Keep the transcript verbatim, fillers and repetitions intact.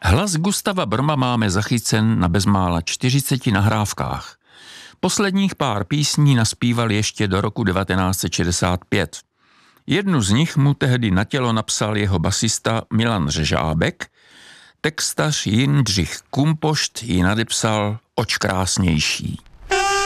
Hlas Gustava Brma máme zachycen na bezmála čtyřiceti nahrávkách. Posledních pár písní naspíval ještě do roku devatenáct set šedesát pět. Jednu z nich mu tehdy na tělo napsal jeho basista Milan Řežábek, textař Jindřich Kumpošt ji nadepsal Oč krásnější.